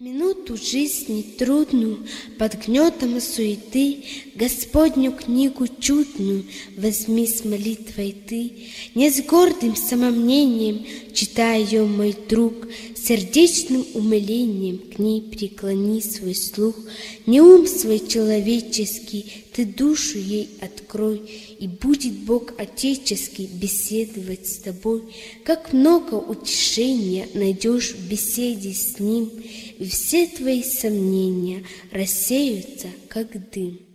Минуту жизни трудную, под гнетом суеты, Господню книгу чудную возьми с молитвой ты. Не с гордым самомнением, читай ее, мой друг, сердечным умилением к ней преклони свой слух. Не ум свой человеческий, ты душу ей открой, и будет Бог Отеческий беседовать с тобой. Как много утешения найдешь в беседе с Ним, и все твои сомнения рассеются, как дым.